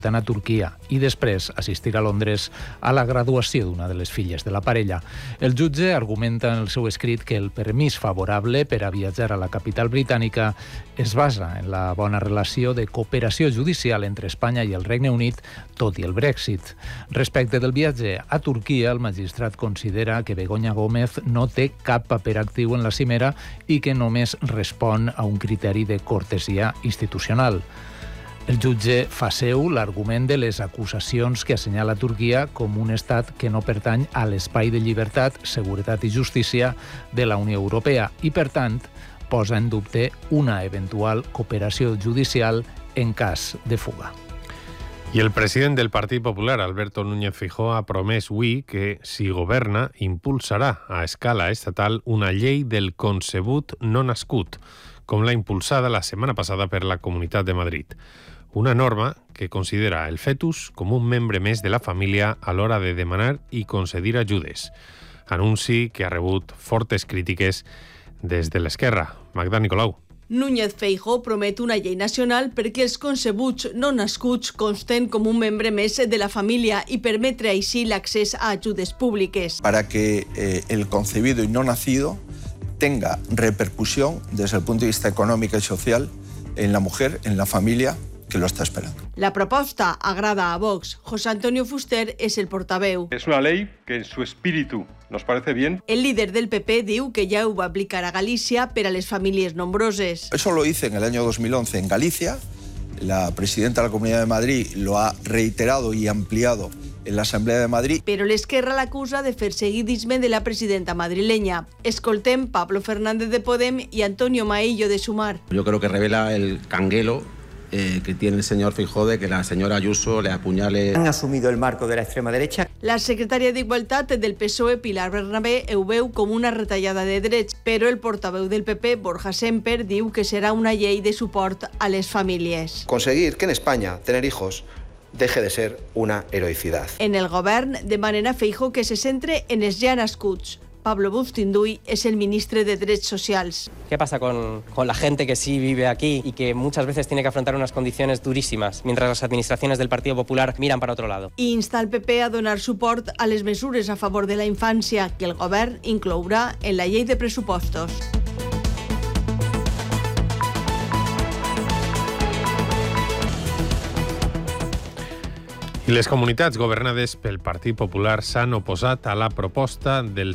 a Turquia i després assistir a Londres a la graduació d'una de les filles de la parella. El jutge argumenta en el seu escrit que el permís favorable per a viatjar a la capital britànica es basa en la bona relació de cooperació judicial entre Espanya i el Regne Unit, tot i el Brexit. Respecte del viatge a Turquia, el magistrat considera que Begoña Gómez no té cap paper actiu en la cimera i que només respon a un criteri de cortesia institucional. El jutge fa seu l'argument de les acusacions que assenyala Turquia com un estat que no pertany a l'espai de llibertat, seguretat i justícia de la Unió Europea i, per tant, posa en dubte una eventual cooperació judicial en cas de fuga. I el president del Partit Popular, Alberto Núñez Feijóo, ha promès avui que, si governa, impulsarà a escala estatal una llei del concebut no nascut, com l'ha impulsada la setmana passada per la Comunitat de Madrid. Una norma que considera el fetus com un membre més de la família a l'hora de demanar i concedir ajudes. Anunci que ha rebut fortes crítiques des de l'esquerra. Magda Nicolau. Núñez Feijóo promet una llei nacional perquè els concebuts no nascuts consten com un membre més de la família i permetre així l'accés a ajudes públiques. Para que el concebido y no nacido tenga repercusión desde el punto de vista económico y social en la mujer, en la familia que lo está esperando. La proposta agrada a Vox. José Antonio Fuster és el portaveu. Es una ley que en su espíritu nos parece bien. El líder del PP diu que ja ho va aplicar a Galícia per a les famílies nombroses. Eso lo hice en el año 2011 en Galicia. La presidenta de la Comunidad de Madrid lo ha reiterado y ampliado en la Asamblea de Madrid. Però l'esquerra l'acusa de fer seguidisme de la presidenta madrileña. Escoltem Pablo Fernández de Podem y Antonio Maillo de Sumar. Yo creo que revela el canguelo que tiene el señor Feijóo de que la señora Ayuso le apuñale. Han asumido el marco de la extrema derecha. La secretària d'Igualtat del PSOE, Pilar Bernabé, ho veu com una retallada de drets, però el portaveu del PP, Borja Semper, diu que serà una llei de suport a les famílies. Conseguir que en España tener hijos deje de ser una heroicidad. En el govern demanen a Feijóo que se centre en els ja nascuts. Pablo Bustinduy es el ministre de Derechos Sociales. ¿Qué pasa con la gente que sí vive aquí y que muchas veces tiene que afrontar unas condiciones durísimas mientras las administraciones del Partido Popular miran para otro lado? I insta al PP a donar suport a les mesures a favor de la infància que el govern inclourà en la llei de pressupostos. I les comunitats governades pel Partit Popular s'han oposat a la proposta del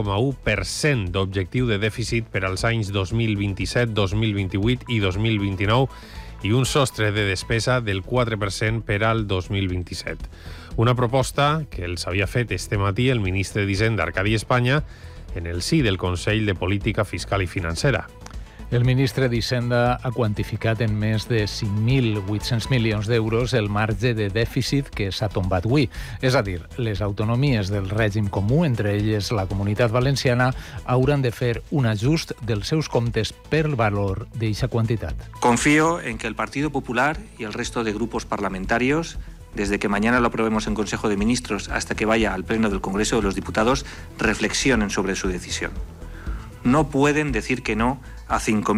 0,1% d'objectiu de dèficit per als anys 2027, 2028 i 2029 i un sostre de despesa del 4% per al 2027. Una proposta que els havia fet este matí el ministre d'Hisenda, Arcadi Espanya, en el si del Consell de Política Fiscal i Financera. El ministre d'Hisenda ha quantificat en més de 5.800 milions d'euros el marge de dèficit que s'ha tombat avui. És a dir, les autonomies del règim comú, entre elles la Comunitat Valenciana, hauran de fer un ajust dels seus comptes per valor d'eixa quantitat. Confío en que el Partido Popular y el resto de grupos parlamentarios, desde que mañana lo aprobemos en Consejo de Ministros hasta que vaya al Pleno del Congreso de los Diputados, reflexionen sobre su decisión. No pueden decir que no a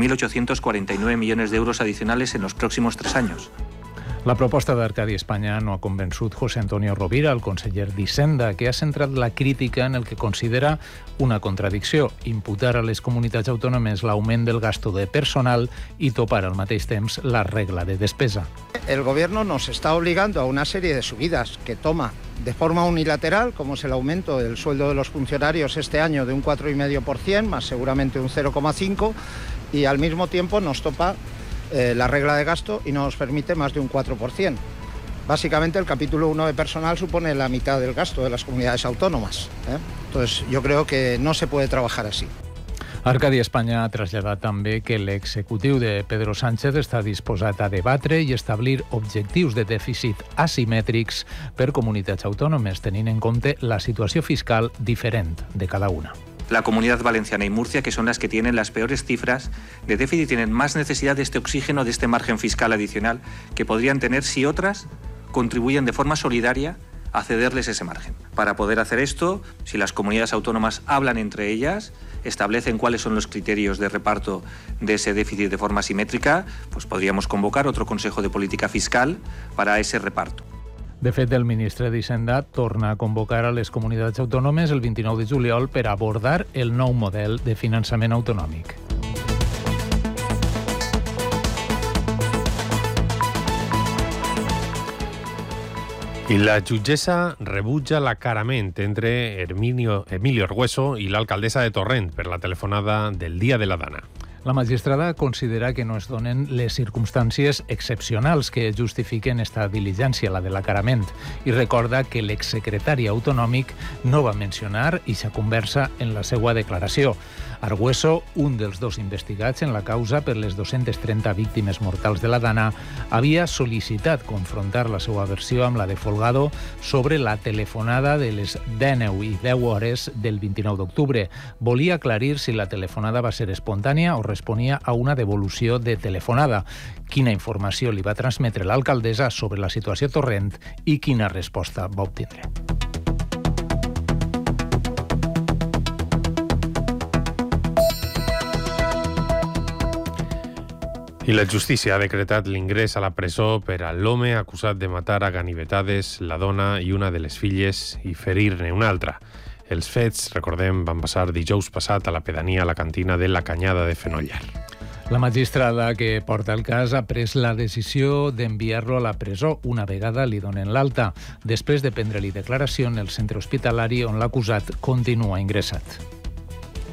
5.849 millones de euros adicionales en los próximos 3 años. La proposta d'Arcadi Espanya no ha convençut José Antonio Rovira, el conseller d'Hisenda, que ha centrat la crítica en el que considera una contradicció, imputar a les comunitats autònomes l'augment del gasto de personal y topar al mateix temps la regla de despesa. El gobierno nos está obligando a una serie de subidas que toma de forma unilateral, como es el aumento del sueldo de los funcionarios este año de un 4,5%, más seguramente un 0,5%, y al mismo tiempo nos topa la regla de gasto y no nos permite más de un 4%. Básicamente el capítulo 1 de personal supone la mitad del gasto de las comunidades autónomas. Entonces yo creo que no se puede trabajar así. Arcadi Espanya ha traslladat també que l'executiu de Pedro Sánchez està disposat a debatre i establir objectius de dèficit asimètrics per comunitats autònomes, tenint en compte la situació fiscal diferent de cada una. La Comunidad Valenciana y Murcia, que son las que tienen las peores cifras de déficit, tienen más necesidad de este oxígeno, de este margen fiscal adicional que podrían tener si otras contribuyen de forma solidaria a cederles ese margen. Para poder hacer esto, si las comunidades autónomas hablan entre ellas, establecen cuáles son los criterios de reparto de ese déficit de forma simétrica, pues podríamos convocar otro Consejo de Política Fiscal para ese reparto. De fet, el ministre d'Hisenda torna a convocar a les comunitats autònomes el 29 de juliol per abordar el nou model de finançament autonòmic. I la jutgessa rebutja l'acarament entre Emilio Argueso i l'alcaldessa de Torrent per la telefonada del dia de la Dana. La magistrada considera que no es donen les circumstàncies excepcionals que justifiquen esta diligència, la de l'acarament, i recorda que l'exsecretari autonòmic no va mencionar eixa conversa en la seva declaració. Argueso, un dels dos investigats en la causa per les 230 víctimes mortals de la Dana, havia sol·licitat confrontar la seva versió amb la de Folgado sobre la telefonada de les 19 i 10 hores del 29 d'octubre. Volia aclarir si la telefonada va ser espontània o responia a una devolució de telefonada, quina informació li va transmetre l'alcaldessa sobre la situació a Torrent i quina resposta va obtindre. I la justícia ha decretat l'ingrés a la presó per a l'home acusat de matar a ganivetades la dona i una de les filles i ferir-ne una altra. Els fets, recordem, van passar dijous passat a la pedania La Cantina de la Canyada de Fenollar. La magistrada que porta el cas ha pres la decisió d'enviar-lo a la presó una vegada li donen l'alta, després de prendre-li declaració en el centre hospitalari on l'acusat continua ingressat.